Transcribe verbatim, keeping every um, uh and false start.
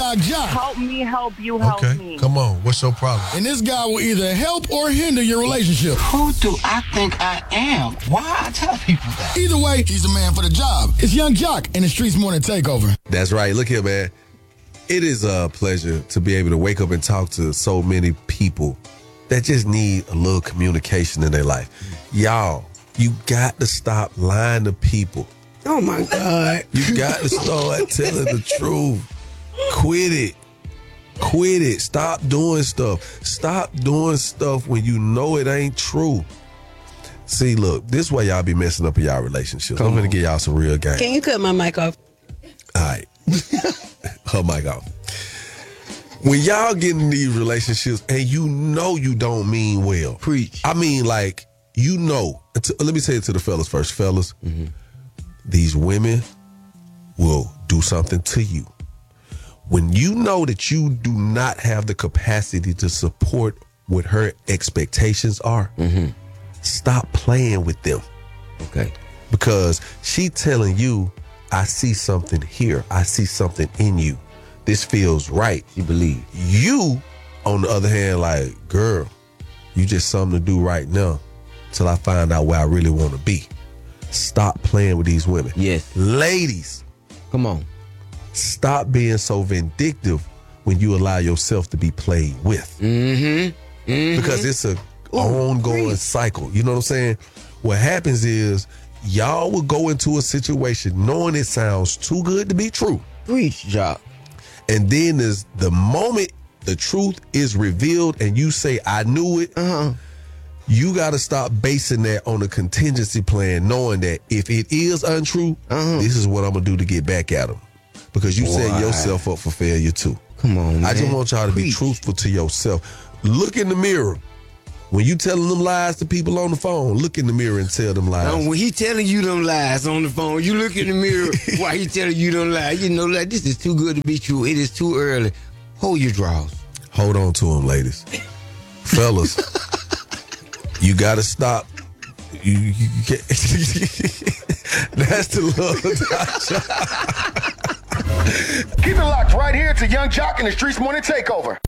Underdog Jock. Help me, help you, help okay. me. Come on. What's your problem? And this guy will either help or hinder your relationship. Who do I think I am? Why I tell people that? Either way, he's the man for the job. It's Young Jock in the Streets Morning Takeover. That's right. Look here, man. It is a pleasure to be able to wake up and talk to so many people that just need a little communication in their life. Y'all, you got to stop lying to people. Oh, my God. You got to start telling the truth. Quit it. Quit it. Stop doing stuff. Stop doing stuff when you know it ain't true. See, look, this way y'all be messing up in y'all relationships. Come I'm going to give y'all some real game. Can you cut my mic off? All right. Her mic off. When y'all get in these relationships and you know you don't mean well. Preach. I mean, like, you know. Let me say it to the fellas first. Fellas, mm-hmm. These women will do something to you. When you know that you do not have the capacity to support what her expectations are, mm-hmm. stop playing with them. Okay. Because she telling you, I see something here. I see something in you. This feels right. You believe. You, on the other hand, like, girl, you just something to do right now till I find out where I really want to be. Stop playing with these women. Yes. Ladies. Come on. Stop being so vindictive when you allow yourself to be played with. Mm-hmm. Mm-hmm. Because it's a Ooh, ongoing great. cycle. You know what I'm saying? What happens is y'all will go into a situation knowing it sounds too good to be true. Preach, Jock. And then there's the moment the truth is revealed and you say, I knew it. Uh-huh. You got to stop basing that on a contingency plan, knowing that if it is untrue, uh-huh. this is what I'm going to do to get back at them. Because you Boy. set yourself up for failure too. Come on, man. I just want y'all to Preach. be truthful to yourself. Look in the mirror. When you telling them lies to people on the phone, look in the mirror and tell them lies. Um, when he telling you them lies on the phone, you look in the mirror while he telling you them lies. You know, like, this is too good to be true. It is too early. Hold your draws. Hold on to them, ladies. Fellas, you got to stop. You, you, you can't. That's the love. Keep it locked right here to Young Jock in the Streets Morning Takeover.